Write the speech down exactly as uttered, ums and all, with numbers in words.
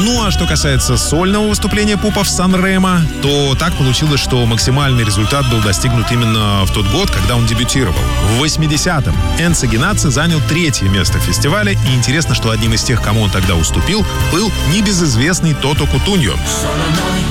Ну а что касается сольного выступления Пупа в Сан-Ремо, то так получилось, что максимальный результат был достигнут именно в тот год, когда он дебютировал. В восьмидесятом Энцо Генаци занял третье место в фестивале, и интересно, что одним из тех, кому он тогда уступил, был небезызвестный Тото Кутуньо.